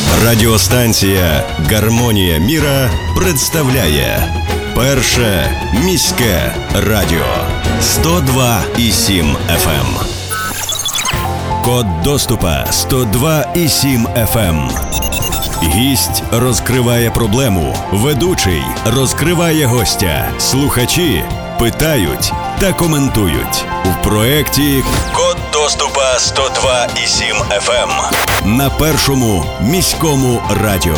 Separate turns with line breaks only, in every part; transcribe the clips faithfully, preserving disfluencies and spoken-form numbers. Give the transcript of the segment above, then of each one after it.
Радіостанція «Гармонія міра» представляє Перше міське радіо сто два і сім еф ем. Код доступа сто два і сім еф ем. Гість розкриває проблему, ведучий розкриває гостя, слухачі питають та коментують. У проєкті «Код доступа сто два і сім еф ем» на Першому міському радіо.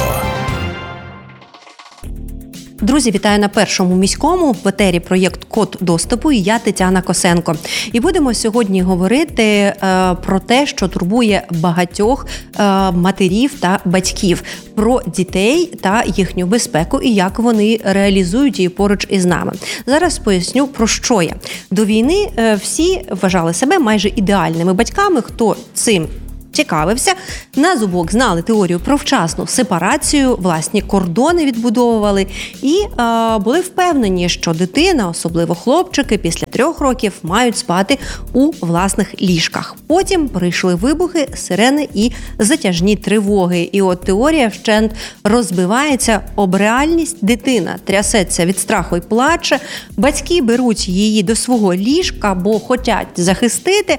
Друзі, вітаю на Першому міському, в етері проєкт «Код доступу» і я, Тетяна Косенко. І будемо сьогодні говорити е, про те, що турбує багатьох е, матерів та батьків, про дітей та їхню безпеку і як вони реалізують її поруч із нами. Зараз поясню, про що я. До війни е, всі вважали себе майже ідеальними батьками, хто цим цікавився, на зубок знали теорію про вчасну сепарацію, власні кордони відбудовували і е, були впевнені, що дитина, особливо хлопчики, після трьох років мають спати у власних ліжках. Потім прийшли вибухи, сирени і затяжні тривоги. І от теорія вщент розбивається об реальність. Дитина трясеться від страху і плаче, батьки беруть її до свого ліжка, бо хочуть захистити,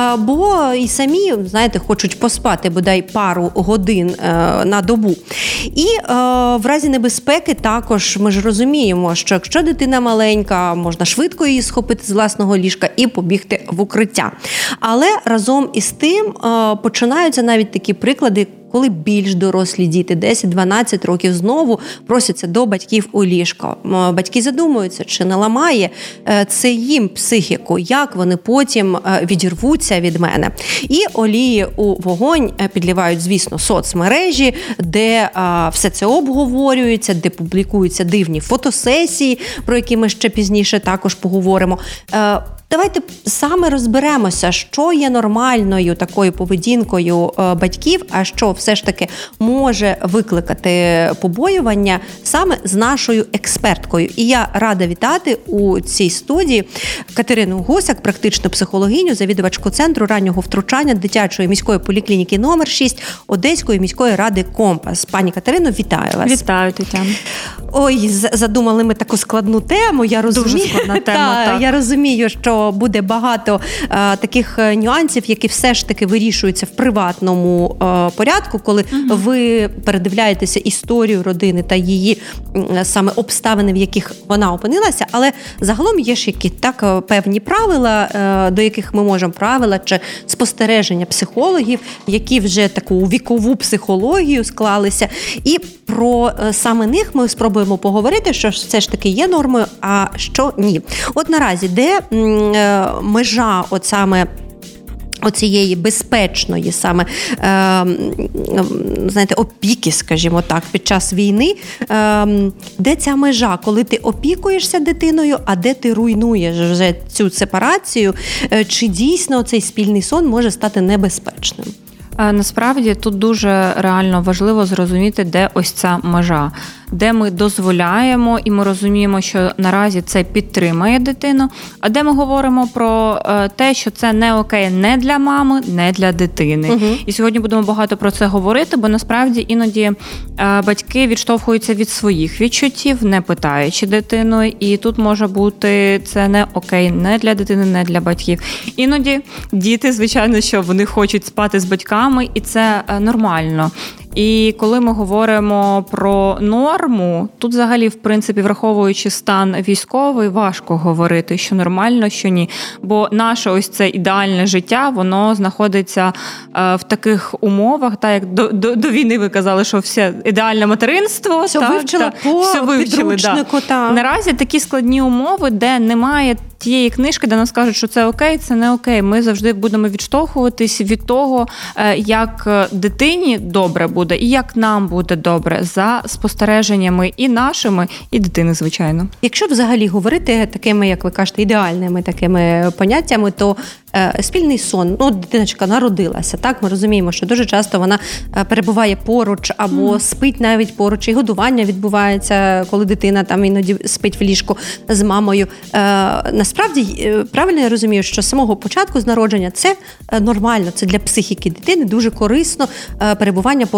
бо і самі, знаєте, хочуть хочуть поспати, бодай пару годин е, на добу. І е, в разі небезпеки також ми ж розуміємо, що якщо дитина маленька, можна швидко її схопити з власного ліжка і побігти в укриття. Але разом із тим е, починаються навіть такі приклади, коли більш дорослі діти, десять-дванадцять років, знову просяться до батьків у ліжко. Батьки задумуються, чи не ламає це їм психіку, як вони потім відірвуться від мене. І олії у вогонь підлівають, звісно, соцмережі, де все це обговорюється, де публікуються дивні фотосесії, про які ми ще пізніше також поговоримо. Давайте саме розберемося, що є нормальною такою поведінкою батьків, а що все ж таки може викликати побоювання саме з нашою експерткою. І я рада вітати у цій студії Катерину Гусак, практичну психологиню, завідувачку Центру раннього втручання дитячої міської поліклініки номер шість Одеської міської ради «Компас». Пані Катерино, вітаю вас.
Вітаю, Тетяна.
Ой, задумали ми таку складну тему. Я розумію,
Дуже складна тема,
та,
так.
Я розумію, що буде багато а, таких нюансів, які все ж таки вирішуються в приватному а, порядку, коли угу. ви передивляєтеся історію родини та її а, саме обставини, в яких вона опинилася. Але загалом є ж які так певні правила, а, до яких ми можемо правила чи спостереження психологів, які вже таку вікову психологію склалися. І про а, саме них ми спробуємо поговорити, що все ж таки є нормою, а що ні. От наразі, де м, межа от саме оцієї безпечної саме, е, знаєте, опіки, скажімо так, під час війни, е, де ця межа, коли ти опікуєшся дитиною, а де ти руйнуєш вже цю сепарацію, е, чи дійсно цей спільний сон може стати небезпечним?
Насправді тут дуже реально важливо зрозуміти, де ось ця межа, де ми дозволяємо і ми розуміємо, що наразі це підтримує дитину, а де ми говоримо про те, що це не окей не для мами, не для дитини. Угу. І сьогодні будемо багато про це говорити, бо насправді іноді батьки відштовхуються від своїх відчуттів, не питаючи дитину, і тут може бути це не окей не для дитини, не для батьків. Іноді діти, звичайно, що вони хочуть спати з батьками, і це нормально. І коли ми говоримо про норму, тут взагалі, в принципі, враховуючи стан військовий, важко говорити, що нормально, що ні. Бо наше ось це ідеальне життя, воно знаходиться е, в таких умовах, так як до, до, до війни ви казали, що все ідеальне материнство.
Все
так,
вивчили
так,
по
все вивчили,
підручнику.
Да. Наразі такі складні умови, де немає тієї книжки, де нам скажуть, що це окей, це не окей. Ми завжди будемо відштовхуватись від того, як дитині добре буде і як нам буде добре за спостереженнями і нашими, і дитини, звичайно.
Якщо взагалі говорити такими, як ви кажете, ідеальними такими поняттями, то е, спільний сон, ну, дитиночка народилася, так, ми розуміємо, що дуже часто вона перебуває поруч або mm. спить навіть поруч, і годування відбувається, коли дитина там іноді спить в ліжку з мамою. Е, насправді, правильно я розумію, що з самого початку з народження це нормально, це для психіки дитини дуже корисно е, перебування поруч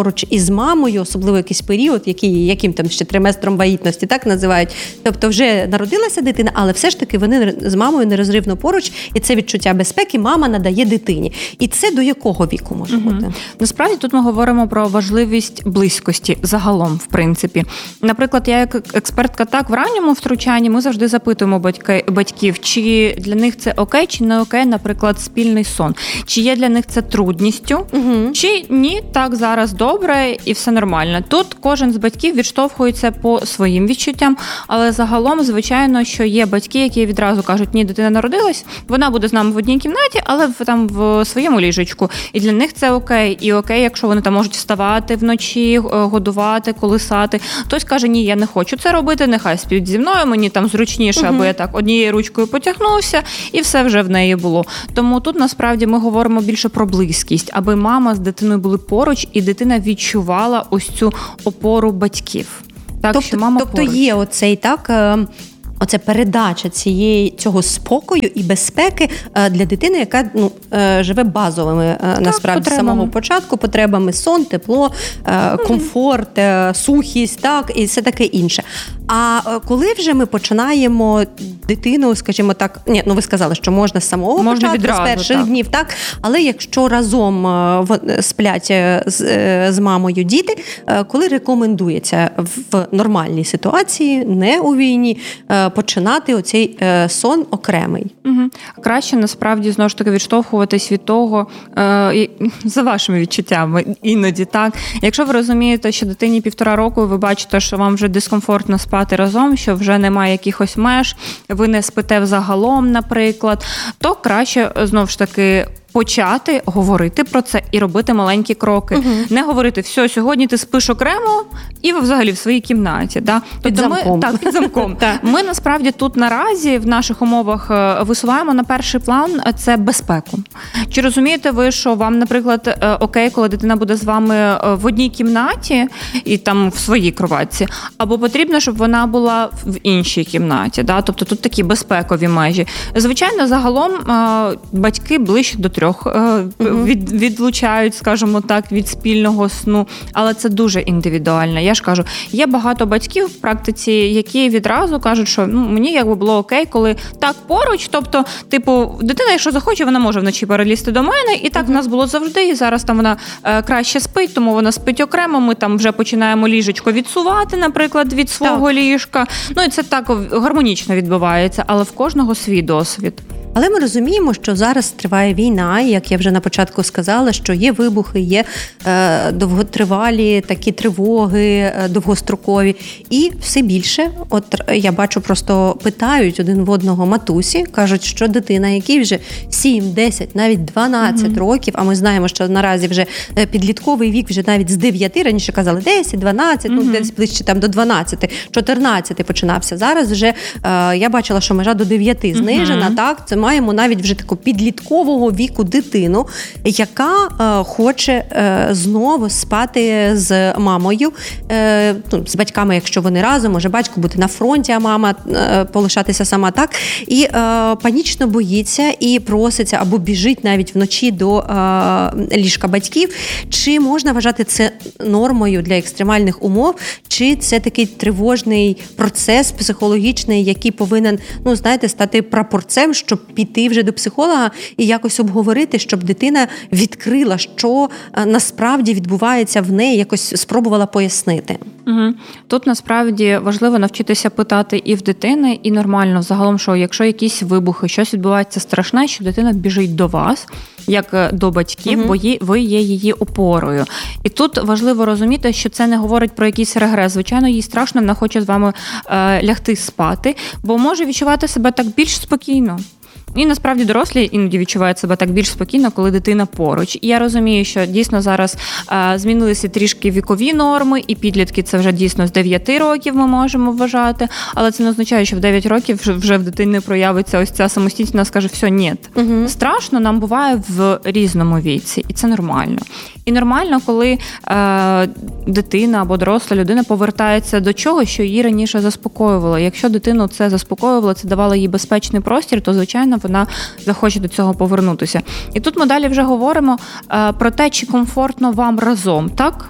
поруч із мамою, особливо якийсь період, який, яким там ще триместром вагітності, так називають. Тобто вже народилася дитина, але все ж таки вони з мамою нерозривно поруч, і це відчуття безпеки мама надає дитині. І це до якого віку може угу. бути?
Насправді тут ми говоримо про важливість близькості загалом, в принципі. Наприклад, я як експертка так в ранньому втручанні ми завжди запитуємо батьки, батьків, чи для них це окей, чи не окей, наприклад, спільний сон. Чи є для них це трудністю, угу. чи ні, так зараз добре і все нормально. Тут кожен з батьків відштовхується по своїм відчуттям, але загалом, звичайно, що є батьки, які відразу кажуть, ні, дитина народилась, вона буде з нами в одній кімнаті, але в, там в своєму ліжечку. І для них це окей. І окей, якщо вони там можуть вставати вночі, годувати, колисати. Хтось каже, ні, я не хочу це робити, нехай спіть зі мною, мені там зручніше, угу. або я так однією ручкою потягнувся, і все вже в неї було. Тому тут, насправді, ми говоримо більше про близькість, аби мама з дитиною були поруч, і дитина відчувала ось цю опору батьків. Так,
тобто,
що мама
тобто
поруч.
Є оцей, так... Оце передача цієї, цього спокою і безпеки для дитини, яка ну, живе базовими, так, насправді, з самого початку, потребами сон, тепло, комфорт, mm-hmm. сухість, так, і все таке інше. А коли вже ми починаємо дитину, скажімо так, ні, ну ви сказали, що можна з самого можна початку, відразу, з перших так. днів, так, але якщо разом сплять з, з мамою діти, коли рекомендується в нормальній ситуації, не у війні, починати оцей е, сон окремий.
Угу. Краще, насправді, знову ж таки, відштовхуватись від того, е, за вашими відчуттями, іноді, так. Якщо ви розумієте, що дитині півтора року, ви бачите, що вам вже дискомфортно спати разом, що вже немає якихось меж, ви не спите взагалом, наприклад, то краще, знову ж таки, почати говорити про це і робити маленькі кроки. Угу. Не говорити, все, сьогодні ти спиш окремо і взагалі в своїй кімнаті. Да?
Під
тобто
замком.
Ми, так, під замком. Ми, насправді, тут наразі в наших умовах висуваємо на перший план це безпеку. Чи розумієте ви, що вам, наприклад, окей, коли дитина буде з вами в одній кімнаті і там в своїй кроватці, або потрібно, щоб вона була в іншій кімнаті. Да? Тобто тут такі безпекові межі. Звичайно, загалом батьки ближче до трьох uh-huh. від, відлучають, скажімо так, від спільного сну, але це дуже індивідуально. Я ж кажу, є багато батьків в практиці, які відразу кажуть, що ну, мені якби було окей, коли так поруч, тобто, типу, дитина, якщо захоче, вона може вночі перелізти до мене, і так uh-huh. в нас було завжди, і зараз там вона е, краще спить, тому вона спить окремо, ми там вже починаємо ліжечко відсувати, наприклад, від свого так. ліжка. Ну, і це так гармонічно відбувається, але в кожного свій досвід.
Але ми розуміємо, що зараз триває війна, і, як я вже на початку сказала, що є вибухи, є е, довготривалі такі тривоги, е, довгострокові. І все більше, от я бачу, просто питають один в одного матусі, кажуть, що дитина, якій вже сім, десять, навіть дванадцять mm-hmm. років, а ми знаємо, що наразі вже підлітковий вік вже навіть з дев'яти, раніше казали десять, дванадцять, mm-hmm. ну десь ближче там до дванадцяти, чотирнадцяти починався. Зараз вже е, я бачила, що межа до дев'яти знижена, mm-hmm. так, це маємо навіть вже таку підліткового віку дитину, яка е, хоче е, знову спати з мамою, е, ну, з батьками, якщо вони разом, може батько бути на фронті, а мама е, полишатися сама, так, і е, панічно боїться і проситься або біжить навіть вночі до е, ліжка батьків. Чи можна вважати це нормою для екстремальних умов, чи це такий тривожний процес психологічний, який повинен, ну, знаєте, стати прапорцем, щоб піти вже до психолога і якось обговорити, щоб дитина відкрила, що насправді відбувається в неї, якось спробувала пояснити.
Угу. Тут насправді важливо навчитися питати і в дитини, і нормально загалом, що якщо якісь вибухи, щось відбувається страшне, що дитина біжить до вас, як до батьків, угу. бо ви є її опорою. І тут важливо розуміти, що це не говорить про якийсь регрес. Звичайно, їй страшно, вона хоче з вами е, лягти спати, бо може відчувати себе так більш спокійно. І насправді дорослі іноді відчувають себе так більш спокійно, коли дитина поруч. І я розумію, що дійсно зараз а, змінилися трішки вікові норми, і підлітки це вже дійсно з дев'яти років ми можемо вважати, але це не означає, що в дев'ять років вже в дитини проявиться ось ця самостійність, вона скаже, все, ні. Угу. Страшно нам буває в різному віці, і це нормально. І нормально, коли е, дитина або доросла людина повертається до чого, що її раніше заспокоювало. Якщо дитину це заспокоювало, це давало їй безпечний простір, то, звичайно, вона захоче до цього повернутися. І тут ми далі вже говоримо е, про те, чи комфортно вам разом, так?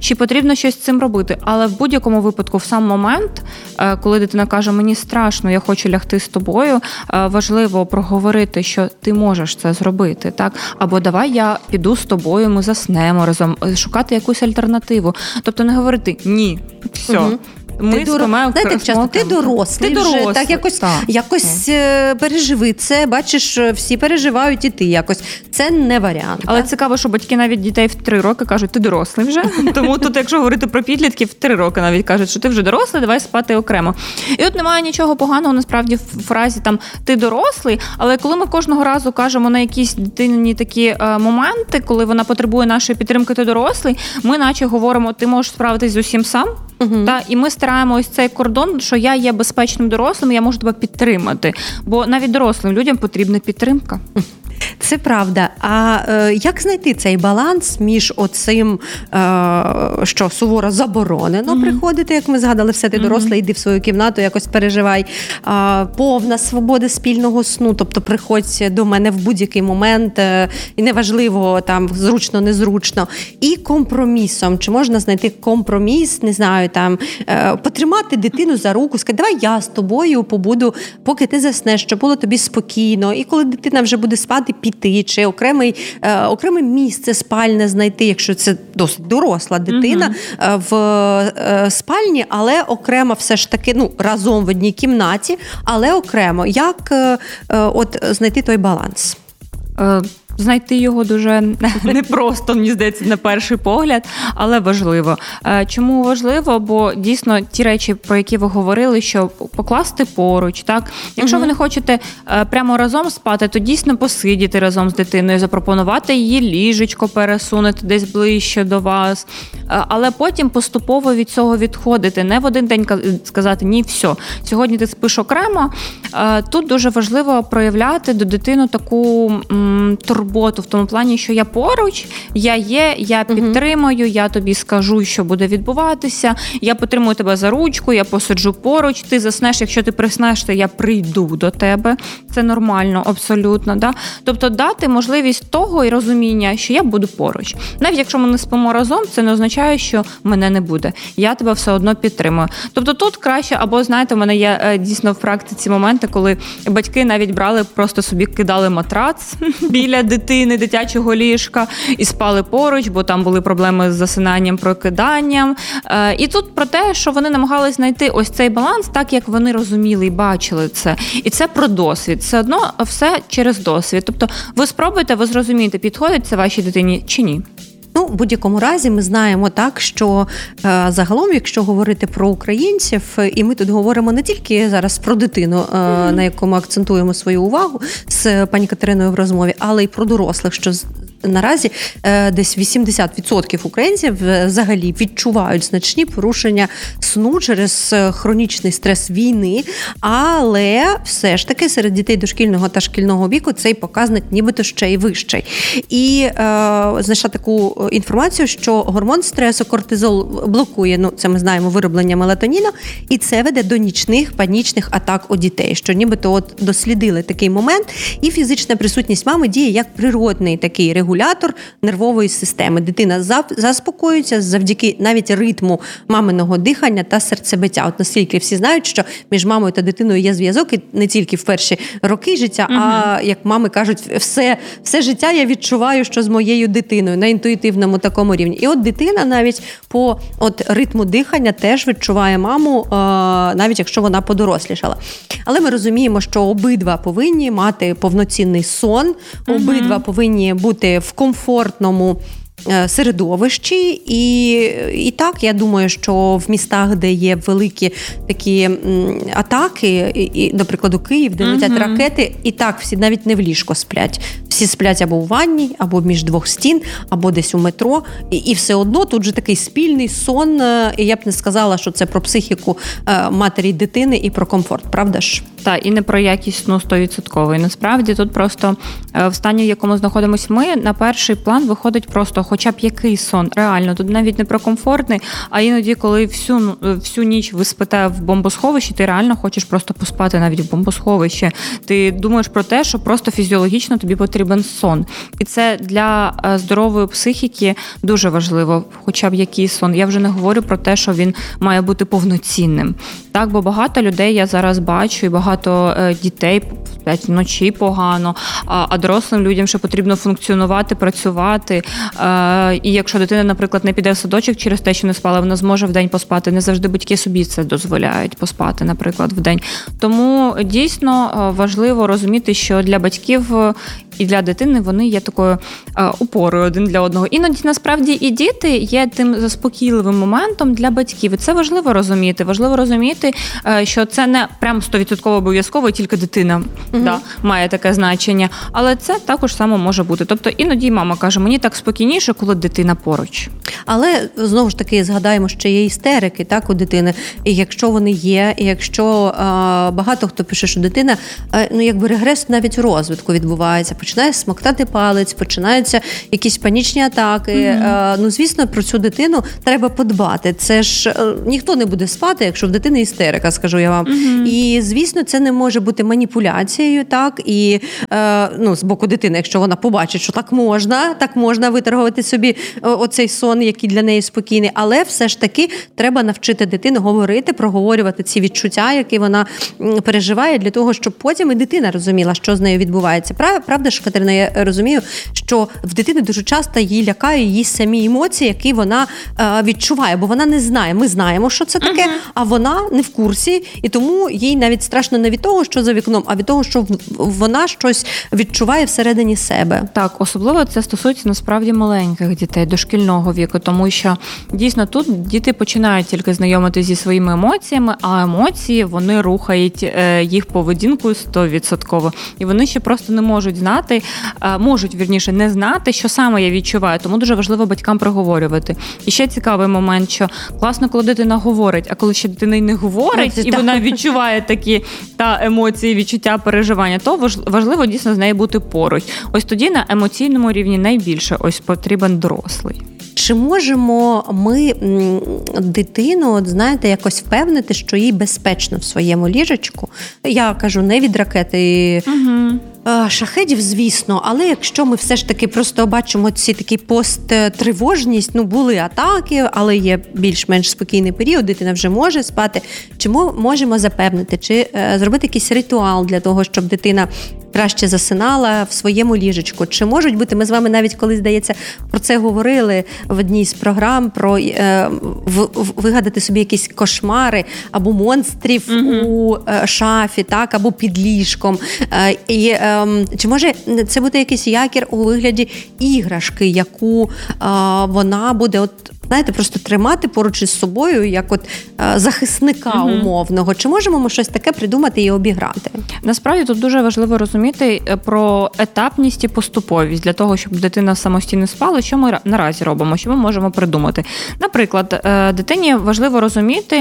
чи потрібно щось з цим робити. Але в будь-якому випадку, в сам момент, коли дитина каже, мені страшно, я хочу лягти з тобою, важливо проговорити, що ти можеш це зробити, так? Або давай я піду з тобою, ми заснемо разом, шукати якусь альтернативу. Тобто не говорити «ні, все». Угу.
Ми ти, дор... Знаєте, часто, ти дорослий, ти дорослий вже, так якось, так. якось так. переживи це, бачиш, всі переживають і ти якось. Це не варіант.
Але
так?
цікаво, що батьки навіть дітей в три роки кажуть, ти дорослий вже. Тому тут, якщо говорити про підлітків, в три роки навіть кажуть, що ти вже дорослий, давай спати окремо. І от немає нічого поганого, насправді, в фразі там ти дорослий, але коли ми кожного разу кажемо на якісь дитині такі е, моменти, коли вона потребує нашої підтримки, ти дорослий, ми наче говоримо, ти можеш справитись з усім сам. Угу. Та, і ми стараємо ось цей кордон, що я є безпечним дорослим, я можу тебе підтримати. Бо навіть дорослим людям потрібна підтримка.
Це правда. А е, як знайти цей баланс між оцим, е, що суворо заборонено mm-hmm. приходити, як ми згадали, все ти дорослий, mm-hmm. йди в свою кімнату, якось переживай. Е, повна свобода спільного сну, тобто приходь до мене в будь-який момент, е, і неважливо, там, зручно-незручно. І компромісом. Чи можна знайти компроміс, не знаю, там, е, потримати дитину за руку, сказати, давай я з тобою побуду, поки ти заснеш, щоб було тобі спокійно. І коли дитина вже буде спати, піти, чи окремий, е, окреме місце спальне знайти, якщо це досить доросла дитина, mm-hmm. в е, спальні, але окремо все ж таки, ну, разом в одній кімнаті, але окремо. Як е, е, от знайти той баланс?
Е, Знайти його дуже непросто, мені здається, на перший погляд, але важливо. Чому важливо? Бо дійсно ті речі, про які ви говорили, що покласти поруч, так? Якщо угу. ви не хочете прямо разом спати, то дійсно посидіти разом з дитиною, запропонувати її ліжечко пересунути десь ближче до вас, але потім поступово від цього відходити. Не в один день сказати, ні, все, сьогодні ти спиш окремо. Тут дуже важливо проявляти до дитини таку м, турботу, роботу в тому плані, що я поруч, я є, я підтримую, uh-huh. я тобі скажу, що буде відбуватися, я потримую тебе за ручку, я посиджу поруч, ти заснеш, якщо ти приснеш, то я прийду до тебе. Це нормально, абсолютно. Да? Тобто дати можливість того і розуміння, що я буду поруч. Навіть якщо ми не спимо разом, це не означає, що мене не буде. Я тебе все одно підтримую. Тобто тут краще, або, знаєте, в мене є дійсно в практиці моменти, коли батьки навіть брали, просто собі кидали матрац біля дитини, дитячого ліжка і спали поруч, бо там були проблеми з засинанням, прокиданням. І тут про те, що вони намагались знайти ось цей баланс так, як вони розуміли і бачили це. І це про досвід. Все одно все через досвід. Тобто ви спробуєте, ви зрозумієте, підходить це вашій дитині чи ні.
Ну, в будь-якому разі ми знаємо так, що е, загалом, якщо говорити про українців, і ми тут говоримо не тільки зараз про дитину, е, mm-hmm. на яку ми акцентуємо свою увагу з пані Катериною в розмові, але й про дорослих, що наразі е, десь вісімдесят відсотків українців взагалі відчувають значні порушення сну через хронічний стрес війни, але все ж таки серед дітей дошкільного та шкільного віку цей показник нібито ще й вищий. І е, знайшла таку інформацію, що гормон стресу кортизол блокує, ну це ми знаємо, вироблення мелатоніну, і це веде до нічних панічних атак у дітей, що нібито от дослідили такий момент, і фізична присутність мами діє як природний такий регулятор нервової системи. Дитина заспокоюється завдяки навіть ритму маминого дихання та серцебиття. От наскільки всі знають, що між мамою та дитиною є зв'язок, і не тільки в перші роки життя, угу. а, як мами кажуть, все, все життя я відчуваю, що з моєю дитиною, на інтуїтивному такому рівні. І от дитина навіть по от ритму дихання теж відчуває маму, навіть якщо вона подорослішала. Але ми розуміємо, що обидва повинні мати повноцінний сон, угу. обидва повинні бути в комфортному середовищі. І, і так, я думаю, що в містах, де є великі такі м, атаки, і, і, до прикладу, Київ, де летять uh-huh. ракети, і так всі навіть не в ліжко сплять. Всі сплять або у ванні, або між двох стін, або десь у метро. І, і все одно тут же такий спільний сон. І я б не сказала, що це про психіку матері й дитини і про комфорт, правда ж?
Так, і не про якість сну сто відсотків. Насправді тут просто в стані, в якому знаходимося ми, на перший план виходить просто хоча б який сон, реально, тут навіть не про комфортний, а іноді, коли всю, всю ніч ви спите в бомбосховищі, ти реально хочеш просто поспати навіть в бомбосховищі. Ти думаєш про те, що просто фізіологічно тобі потрібен сон. І це для здорової психіки дуже важливо, хоча б який сон. Я вже не говорю про те, що він має бути повноцінним. Так, бо багато людей я зараз бачу, і багато дітей сплять вночі погано, а дорослим людям ще потрібно функціонувати, працювати. І якщо дитина, наприклад, не піде в садочок через те, що не спала, вона зможе вдень поспати. Не завжди батьки собі це дозволяють поспати, наприклад, вдень. Тому дійсно важливо розуміти, що для батьків і для дитини вони є такою опорою один для одного. Іноді, насправді, і діти є тим заспокійливим моментом для батьків. І це важливо розуміти. Важливо розуміти, що це не прям сто відсотків обов'язково, тільки дитина угу. да, має таке значення. Але це також само може бути. Тобто іноді мама каже, мені так спокійніше, коли дитина поруч.
Але, знову ж таки, згадаємо, що є істерики, так, у дитини. І якщо вони є, і якщо а, багато хто пише, що дитина, а, ну, якби регрес навіть у розвитку відбувається, починає смоктати палець, починаються якісь панічні атаки. Mm-hmm. А, ну, звісно, про цю дитину треба подбати. Це ж а, ніхто не буде спати, якщо в дитини істерика, скажу я вам. Mm-hmm. І, звісно, це не може бути маніпуляцією, так, і, а, ну, з боку дитини, якщо вона побачить, що так можна, так можна виторгувати собі оцей сон, який для неї спокійний, але все ж таки треба навчити дитину говорити, проговорювати ці відчуття, які вона переживає, для того, щоб потім і дитина розуміла, що з нею відбувається. Правда ж, Катерина, я розумію, що в дитини дуже часто її лякає її самі емоції, які вона е, відчуває, бо вона не знає. Ми знаємо, що це таке, uh-huh. а вона не в курсі, і тому їй навіть страшно не від того, що за вікном, а від того, що вона щось відчуває всередині себе.
Так, особливо це стосується насправді маленьких дітей, дошкільного віку, тому що дійсно тут діти починають тільки знайомитися зі своїми емоціями, а емоції, вони рухають їх поведінку сто відсотків. І вони ще просто не можуть знати, можуть, вірніше, не знати, що саме я відчуваю. Тому дуже важливо батькам проговорювати. І ще цікавий момент, що класно, коли дитина говорить, а коли ще дитина й не говорить, Ось, і так. вона відчуває такі та емоції, відчуття, переживання, то важливо дійсно з нею бути поруч. Ось тоді на емоційному рівні найбільше ось потрібен дорослий.
Чи можемо ми дитину, от знаєте, якось впевнити, що їй безпечно в своєму ліжечку? Я кажу, не від ракети угу. шахедів, звісно, але якщо ми все ж таки просто бачимо ці такі посттривожність, ну були атаки, але є більш-менш спокійний період, дитина вже може спати. Чи ми можемо запевнити, чи е, зробити якийсь ритуал для того, щоб дитина краще засинала в своєму ліжечку? Чи можуть бути, ми з вами навіть колись, здається, про це говорили в одній з програм, про е, в, в, вигадати собі якісь кошмари або монстрів mm-hmm. у е, шафі, так, або під ліжком. Е, і, е, чи може це бути якийсь якір у вигляді іграшки, яку е, вона буде от, знаєте, просто тримати поруч із собою, як от е, захисника mm-hmm. умовного. Чи можемо ми щось таке придумати і обіграти?
Насправді тут дуже важливо розуміти про етапність і поступовість для того, щоб дитина самостійно спала, що ми наразі робимо, що ми можемо придумати. Наприклад, дитині важливо розуміти,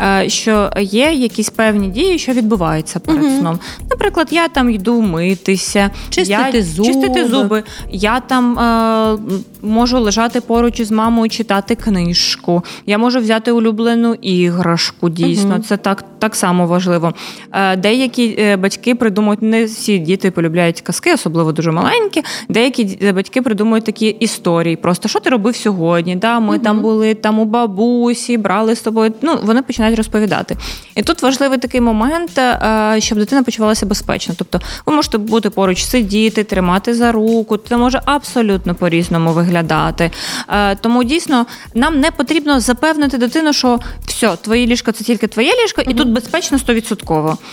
що є якісь певні дії, що відбуваються перед mm-hmm. сном. Наприклад, я там йду митися,
чистити,
я,
зуби.
чистити зуби, я там е, можу лежати поруч із мамою, читати книжку, я можу взяти улюблену іграшку, дійсно, mm-hmm. це так, так само важливо. Е, деякі батьки придумують, не всі діти полюбляють казки, особливо дуже маленькі, деякі батьки придумують такі історії, просто що ти робив сьогодні, да, ми mm-hmm. там були там у бабусі, брали з тобою, ну, вони починають розповідати. І тут важливий такий момент, щоб дитина почувалася безпечно. Тобто ви можете бути поруч, сидіти, тримати за руку, це може абсолютно по-різному виглядати. Тому дійсно нам не потрібно запевнити дитину, що все, твоє ліжко – це тільки твоє ліжко, mm-hmm. і тут безпечно сто відсотків.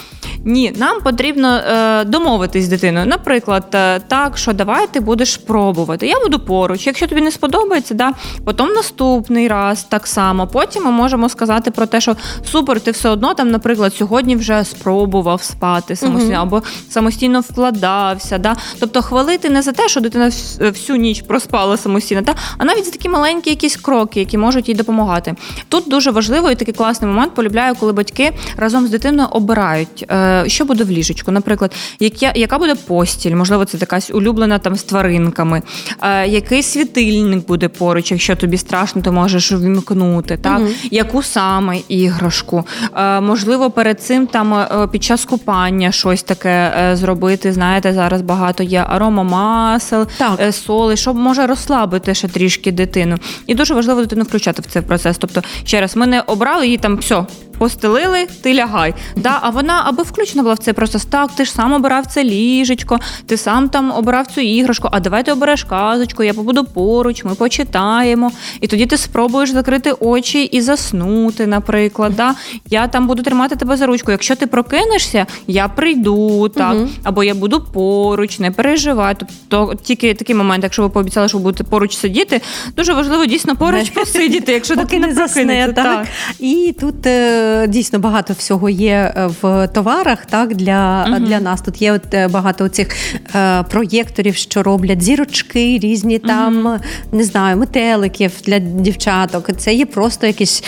Ні, нам потрібно е, домовитись з дитиною. Наприклад, е, так, що давай ти будеш пробувати. Я буду поруч. Якщо тобі не сподобається, да, потім наступний раз так само. Потім ми можемо сказати про те, що супер, ти все одно там, наприклад, сьогодні вже спробував спати самостійно, mm-hmm. або самостійно вкладався. Да? Тобто хвалити не за те, що дитина всю ніч проспала самостійно, да? А навіть за такі маленькі якісь кроки. кроки, які можуть їй допомагати. Тут дуже важливо і такий класний момент, полюбляю, коли батьки разом з дитиною обирають, що буде в ліжечку. Наприклад, яка буде постіль, можливо, це якась улюблена там з тваринками, який світильник буде поруч, якщо тобі страшно, ти можеш вімкнути, так? Угу. Яку саме іграшку. Можливо, перед цим там під час купання щось таке зробити. Знаєте, зараз багато є аромамасел, так. соли, що може розслабити ще трішки дитину. І дуже важливо дитину включати в цей процес. Тобто, ще раз, ми не обрали її там, все, постелили, ти лягай. Да? А вона аби включена була в цей процес. Так, ти ж сам обирав це ліжечко, ти сам там обирав цю іграшку, а давай ти обереш казочку, я побуду поруч, ми почитаємо. І тоді ти спробуєш закрити очі і заснути, наприклад. Да? Я там буду тримати тебе за ручку. Якщо ти прокинешся, я прийду, так? Угу. Або я буду поруч, не переживай. Тобто тільки такий момент, якщо ви пообіцяли, що ви будете поруч сидіти, дуже важливо дійсно поруч посидіти, якщо дитина не прокинеться. Так. Так.
І тут дійсно багато всього є в товарах, так, для, угу. для нас. Тут є от багато цих е, проєкторів, що роблять зірочки різні, там, угу. не знаю, метеликів для дівчаток. Це є просто якісь,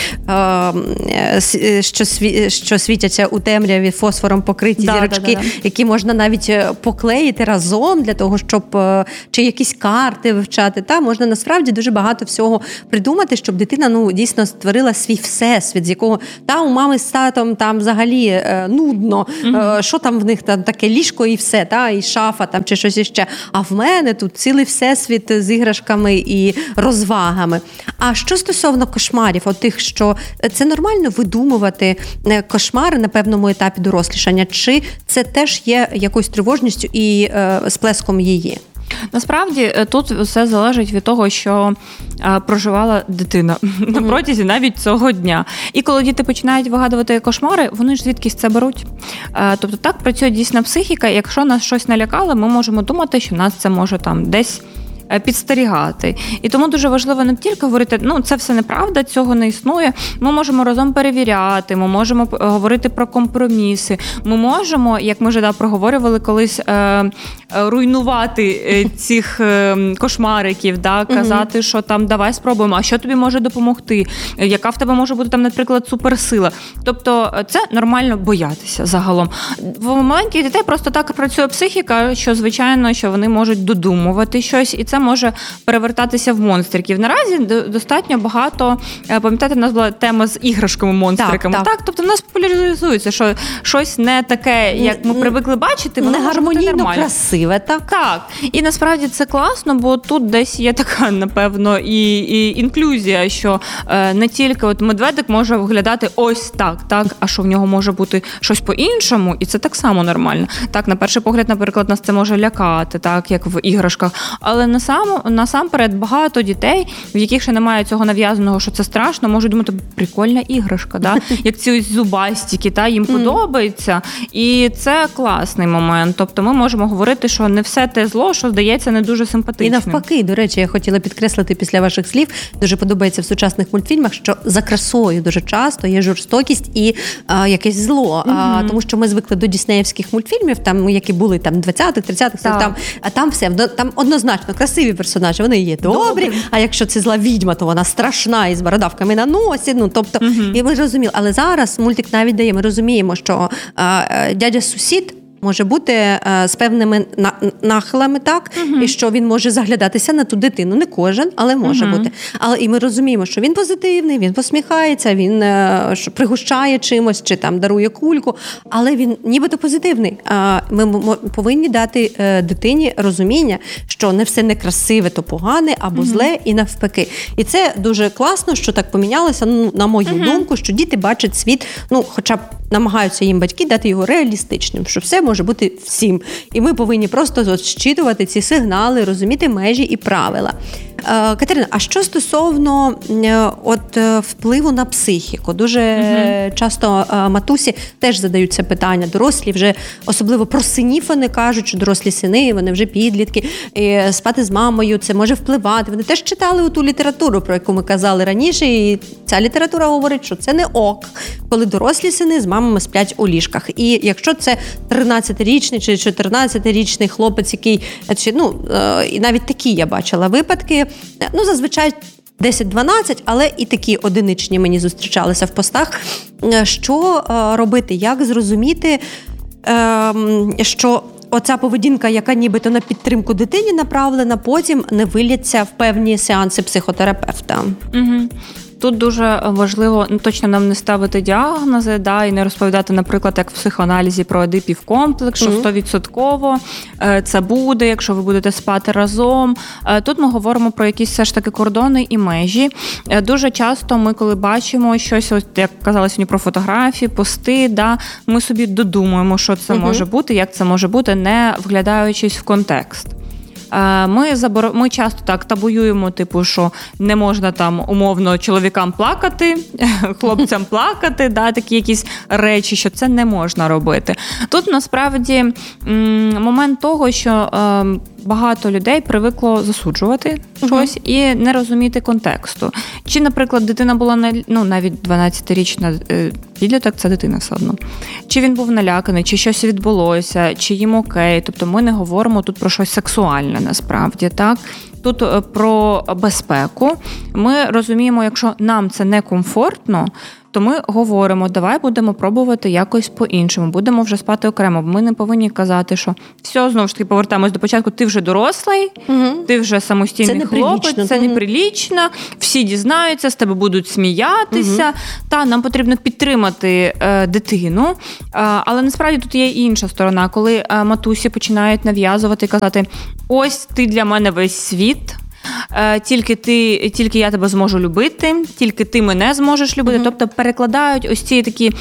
е, що, сві, що світяться у темряві фосфором покриті да, зірочки, да, да, да. які можна навіть поклеїти разом для того, щоб чи якісь карти вивчати. Та, можна насправді дуже багато всього придумати, щоб дитина ну, дійсно створила свій всесвіт, з якого та у мами з татом там взагалі е, нудно, mm-hmm. е, що там в них там таке ліжко і все, та, і шафа там чи щось іще. А в мене тут цілий всесвіт з іграшками і розвагами. А що стосовно кошмарів, от тих, що це нормально видумувати кошмари на певному етапі дорослішання, чи це теж є якоюсь тривожністю і е, сплеском її?
Насправді, тут все залежить від того, що а, проживала дитина mm-hmm. на протязі навіть цього дня. І коли діти починають вигадувати кошмари, вони ж звідкись це беруть. А, тобто так працює дійсна психіка. Якщо нас щось налякало, ми можемо думати, що нас це може там десь підстерігати. І тому дуже важливо не тільки говорити, ну, це все неправда, цього не існує. Ми можемо разом перевіряти, ми можемо говорити про компроміси. Ми можемо, як ми вже да, проговорювали колись, е, руйнувати е, цих е, кошмариків, да, казати, mm-hmm. що там давай спробуємо, а що тобі може допомогти, яка в тебе може бути там, наприклад, суперсила. Тобто це нормально боятися загалом. В маленьких дітей просто так працює психіка, що, звичайно, що вони можуть додумувати щось, і це може перевертатися в монстриків. Наразі достатньо багато, пам'ятаєте, в нас була тема з іграшками-монстриками. Так, так. так, тобто в нас популяризується, що щось не таке, як ми привикли бачити, воно може бути нормально.
Красиве, так?
Так. І насправді це класно, бо тут десь є така, напевно, і, і інклюзія, що е, не тільки от медведик може виглядати ось так, так, а що в нього може бути щось по-іншому, і це так само нормально. Так, на перший погляд, наприклад, нас це може лякати, так, як в іграшках, але на Сам, насамперед багато дітей, в яких ще немає цього нав'язаного, що це страшно, можуть думати, прикольна іграшка, да? Як ці ось зубастики, та, їм mm. подобається. І це класний момент. Тобто ми можемо говорити, що не все те зло, що здається не дуже симпатичним.
І навпаки, до речі, я хотіла підкреслити після ваших слів, дуже подобається в сучасних мультфільмах, що за красою дуже часто є жорстокість і а, якесь зло. Mm-hmm. А, тому що ми звикли до діснеївських мультфільмів, там, які були там двадцятих, тридцятих, там, а там все, там однозначно красиві персонажі, вони є добрі, добрі, а якщо це зла відьма, то вона страшна і з бородавками на носі, ну, тобто, угу. і ми розуміли. Але зараз мультик навіть дає, ми розуміємо, що а, дядя-сусід може бути е, з певними на, нахилами, так, uh-huh. і що він може заглядатися на ту дитину. Не кожен, але може uh-huh. бути. Але і ми розуміємо, що він позитивний, він посміхається, він е, пригощає чимось, чи там дарує кульку, але він нібито позитивний. Е, ми м- повинні дати е, дитині розуміння, що не все некрасиве, то погане, або uh-huh. зле, і навпаки. І це дуже класно, що так помінялося, ну, на мою uh-huh. думку, що діти бачать світ, ну, хоча б намагаються їм батьки дати його реалістичним, що все може бути всім. І ми повинні просто зчитувати ці сигнали, розуміти межі і правила. Катерина, а що стосовно от впливу на психіку? Дуже угу. часто матусі теж задають це питання. Дорослі вже, особливо про синів, вони кажуть, що дорослі сини, вони вже підлітки, і спати з мамою, це може впливати. Вони теж читали ту літературу, про яку ми казали раніше, і ця література говорить, що це не ок, коли дорослі сини з мамами сплять у ліжках. І якщо це тринадцятирічний чи чотирнадцятирічний хлопець, який, ну, і навіть такі я бачила випадки, ну, зазвичай десять-дванадцять, але і такі одиничні мені зустрічалися в постах. Що робити, як зрозуміти, що оця поведінка, яка нібито на підтримку дитині направлена, потім не виліться в певні сеанси психотерапевта.
Угу. Тут дуже важливо ну, точно нам не ставити діагнози, да, і не розповідати, наприклад, як в психоаналізі про Едипів комплекс, що сто відсотків це буде, якщо ви будете спати разом. Тут ми говоримо про якісь все ж таки кордони і межі. Дуже часто ми, коли бачимо щось, ось, як казала сьогодні про фотографії, пости, да, ми собі додумуємо, що це угу. може бути, як це може бути, не вглядаючись в контекст. Ми, забор... Ми часто так табуюємо, типу, що не можна там умовно чоловікам плакати, хлопцям плакати, да, такі якісь речі, що це не можна робити. Тут насправді момент того, що багато людей привикло засуджувати uh-huh. щось і не розуміти контексту. Чи, наприклад, дитина була, ну, навіть дванадцятирічна підліток, це дитина все одно. Чи він був наляканий, чи щось відбулося, чи їм окей. Тобто ми не говоримо тут про щось сексуальне насправді, так? Тут про безпеку. Ми розуміємо, якщо нам це некомфортно, то ми говоримо, давай будемо пробувати якось по-іншому, будемо вже спати окремо. Ми не повинні казати, що все, знову ж таки, повертаємось до початку, ти вже дорослий, угу. ти вже самостійний це хлопець, це угу. неприлічно, всі дізнаються, з тебе будуть сміятися. Угу. Та, нам потрібно підтримати е, дитину, е, але насправді тут є інша сторона, коли е, матусі починають нав'язувати і казати, ось ти для мене весь світ, Тільки ти, тільки я тебе зможу любити, тільки ти мене зможеш любити. Mm-hmm. Тобто перекладають ось ці такі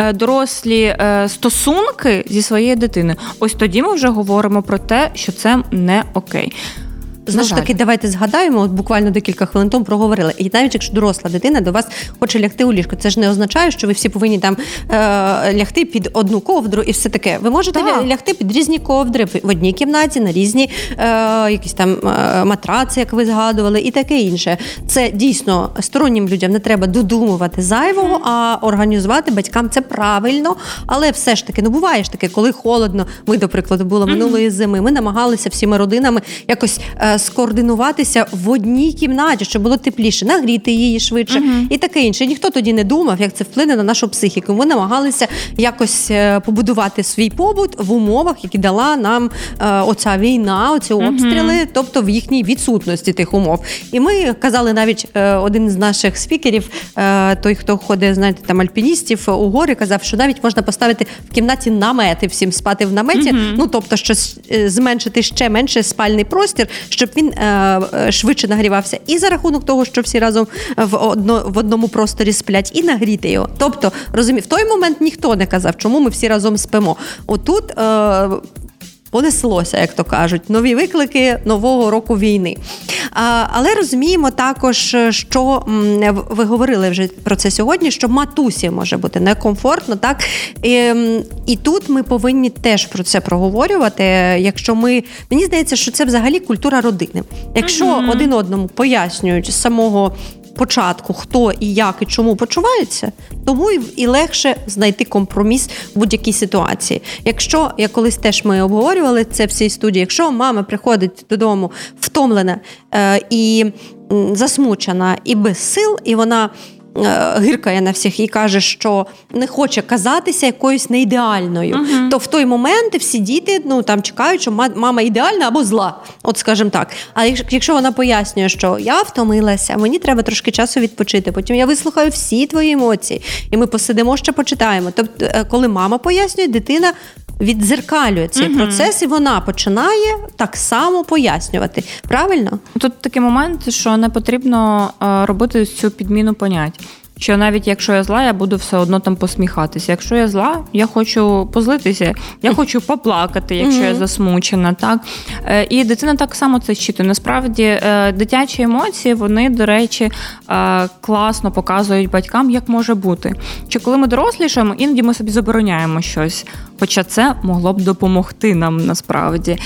дорослі стосунки зі своєю дитиною. Ось тоді ми вже говоримо про те, що це не окей.
Знову ж таки, давайте згадаємо, от буквально декілька хвилин тому проговорили. І навіть якщо доросла дитина до вас хоче лягти у ліжко, це ж не означає, що ви всі повинні там е, лягти під одну ковдру і все таке. Ви можете так. лягти під різні ковдри в одній кімнаті, на різні е, якісь там е, матраци, як ви згадували, і таке інше. Це дійсно стороннім людям не треба додумувати зайвого, а організувати батькам це правильно. Але все ж таки, ну буває ж таке, коли холодно, ми, до прикладу, було минулої зими, ми намагалися всіма родинами якось е, скоординуватися в одній кімнаті, щоб було тепліше, нагріти її швидше uh-huh. і таке інше. Ніхто тоді не думав, як це вплине на нашу психіку. Ми намагалися якось побудувати свій побут в умовах, які дала нам е, оця війна, оці обстріли, uh-huh. тобто в їхній відсутності тих умов. І ми казали навіть, е, один з наших спікерів, е, той, хто ходить, знаєте, там альпіністів у гори, казав, що навіть можна поставити в кімнаті намети, всім спати в наметі, uh-huh. ну, тобто, що зменшити ще менше спальний простір, щоб він е, швидше нагрівався і за рахунок того, що всі разом в, одно, в одному просторі сплять, і нагріти його. Тобто, розумію, в той момент ніхто не казав, чому ми всі разом спимо. Отут е, понеслося, як то кажуть, нові виклики нового року війни. А, але розуміємо також, що м, ви говорили вже про це сьогодні, що матусі може бути некомфортно, так? І, і тут ми повинні теж про це проговорювати, якщо ми, мені здається, що це взагалі культура родини. Якщо mm-hmm. один одному пояснюють з самого початку, хто і як і чому почувається, тому і, і легше знайти компроміс в будь-якій ситуації. Якщо, як колись теж ми обговорювали це в цій студії, якщо мама приходить додому втомлена е, і м, засмучена, і без сил, і вона гиркає на всіх і каже, що не хоче казатися якоюсь неідеальною, uh-huh. то в той момент всі діти, ну, там чекають, що мама ідеальна або зла, от скажімо так. А якщо вона пояснює, що я втомилася, мені треба трошки часу відпочити, потім я вислухаю всі твої емоції, і ми посидимо, ще почитаємо. Тобто, коли мама пояснює, дитина віддзеркалює цей uh-huh. процес, і вона починає так само пояснювати. Правильно?
Тут такий момент, що не потрібно робити цю підміну понять. Що навіть якщо я зла, я буду все одно там посміхатися. Якщо я зла, я хочу позлитися, я хочу поплакати, якщо mm-hmm. я засмучена, так? І дитина так само це щитує. Насправді, дитячі емоції, вони, до речі, класно показують батькам, як може бути. Чи коли ми дорослішаємо, іноді ми собі забороняємо щось, хоча це могло б допомогти нам насправді.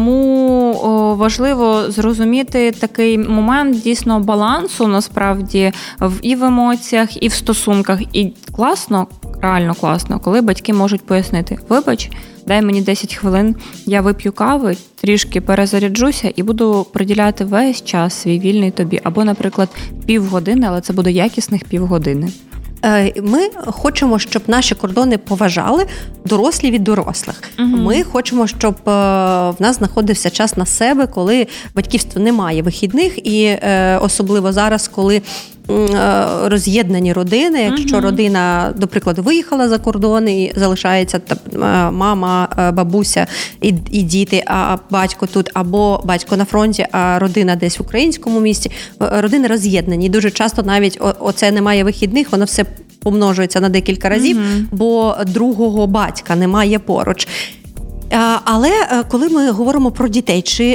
Тому о, важливо зрозуміти такий момент дійсно балансу, насправді, в, і в емоціях, і в стосунках. І класно реально класно, коли батьки можуть пояснити: вибач, дай мені десять хвилин, я вип'ю кави, трішки перезаряджуся і буду приділяти весь час свій вільний тобі. Або, наприклад, півгодини, але це буде якісних півгодини.
Ми хочемо, щоб наші кордони поважали дорослі від дорослих. Угу. Ми хочемо, щоб в нас знаходився час на себе, коли батьківство не має вихідних, і особливо зараз, коли роз'єднані родини, якщо угу. родина, до прикладу, виїхала за кордон і залишається мама, бабуся і, і діти, а батько тут, або батько на фронті, а родина десь в українському місті, родини роз'єднані. І дуже часто навіть оце немає вихідних, воно все помножується на декілька разів, угу. бо другого батька немає поруч. Але коли ми говоримо про дітей, чи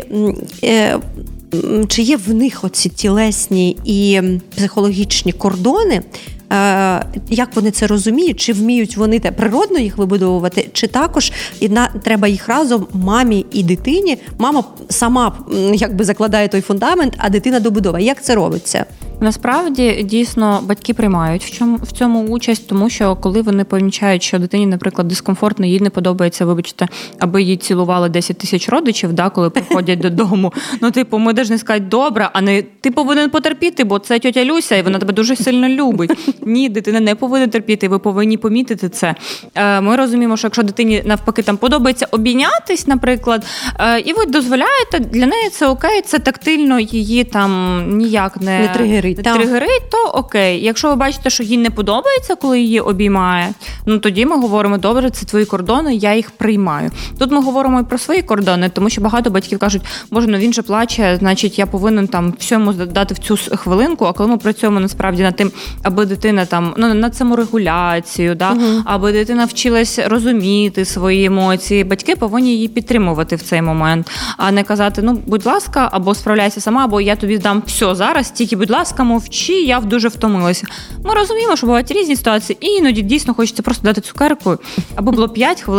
Чи є в них оці тілесні і психологічні кордони, як вони це розуміють, чи вміють вони те природно їх вибудовувати, чи також і на, треба їх разом мамі і дитині, мама сама якби закладає той фундамент, а дитина добудовує. Як це робиться?
Насправді, дійсно, батьки приймають в цьому, в цьому участь, тому що коли вони помічають, що дитині, наприклад, дискомфортно, їй не подобається, вибачте, аби її цілували десять тисяч родичів, да, коли приходять додому. Ну, типу, ми повинні сказати, добре, а не ти повинен потерпіти, бо це тьотя Люся, і вона тебе дуже сильно любить. Ні, дитина не повинна терпіти, ви повинні помітити це. Ми розуміємо, що якщо дитині, навпаки, там подобається обійнятись, наприклад, і ви дозволяєте, для неї це окей, це тактильно її там ніяк не...
Не тригерить.
Тригерить, то окей. Якщо ви бачите, що їй не подобається, коли її обіймає, ну тоді ми говоримо, добре, це твої кордони, я їх приймаю. Тут ми говоримо і про свої кордони, тому що багато батьків кажуть, боже, ну він же плаче, значить я повинен там всьому дати в цю хвилинку, а коли ми працюємо насправді над тим, аби дитина там, ну над саморегуляцією, да, угу. аби дитина вчилась розуміти свої емоції, батьки повинні її підтримувати в цей момент, а не казати, ну будь ласка, або справляйся сама, або я тобі дам все зараз, тільки будь ласка, мовчи, я дуже втомилася. Ми розуміємо, що бувають різні ситуації, і іноді дійсно хочеться просто дати цукерку, аби було п'ять хвилин